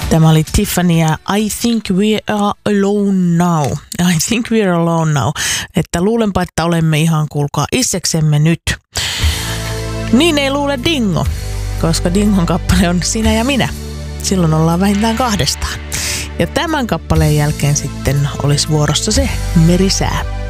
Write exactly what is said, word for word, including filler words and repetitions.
Tämä oli Tiffany ja I think we are alone now. I think we are alone now. Että luulenpa, että olemme ihan kuulkaa itseksemme nyt. Niin ei luule Dingo, koska Dingon kappale on Sinä ja minä. Silloin ollaan vähintään kahdestaan. Ja tämän kappaleen jälkeen sitten olisi vuorossa se Merisää.